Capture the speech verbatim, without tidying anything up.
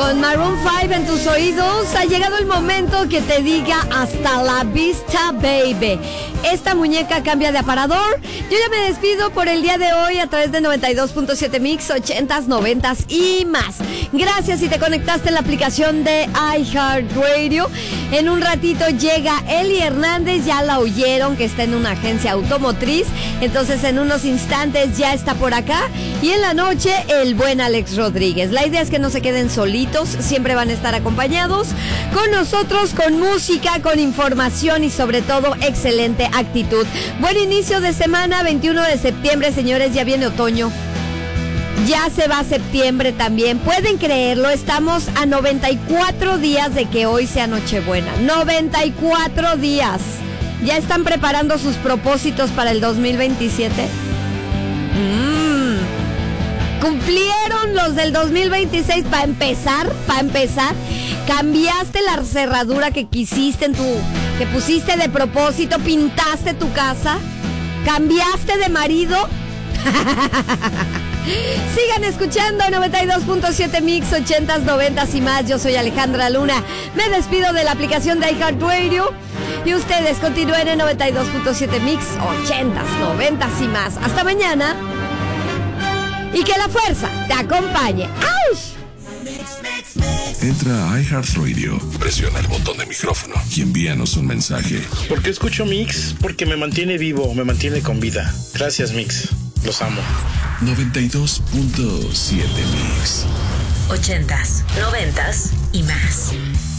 Con Maroon cinco en tus oídos, ha llegado el momento que te diga hasta la vista, baby. Esta muñeca cambia de aparador. Yo ya me despido por el día de hoy a través de noventa y dos punto siete Mix, ochentas, noventas y más. Gracias si te conectaste en la aplicación de iHeartRadio. En un ratito llega Eli Hernández, ya la oyeron que está en una agencia automotriz. Entonces en unos instantes ya está por acá. Y en la noche el buen Alex Rodríguez. La idea es que no se queden solitos, siempre van a estar acompañados con nosotros, con música, con información y sobre todo excelente actitud. Buen inicio de semana, veintiuno de septiembre, señores, ya viene otoño. Ya se va septiembre también. Pueden creerlo, estamos a noventa y cuatro días de que hoy sea Nochebuena. noventa y cuatro días. ¿Ya están preparando sus propósitos para el dos mil veintisiete? Mmm. Cumplieron los del dos mil veintiséis. Para empezar, para empezar, cambiaste la cerradura que quisiste en tu, que pusiste de propósito, pintaste tu casa, cambiaste de marido. Sigan escuchando noventa y dos punto siete Mix, ochentas, noventas y más. Yo soy Alejandra Luna. Me despido de la aplicación de iHeartRadio. Y ustedes continúen en noventa y dos punto siete Mix, ochentas, noventas y más. Hasta mañana. Y que la fuerza te acompañe. ¡Auch! Entra a iHeartRadio, presiona el botón de micrófono y envíanos un mensaje. ¿Por qué escucho Mix? Porque me mantiene vivo, me mantiene con vida. Gracias, Mix. Los amo. noventa y dos punto siete Mix. Ochentas, noventas y más.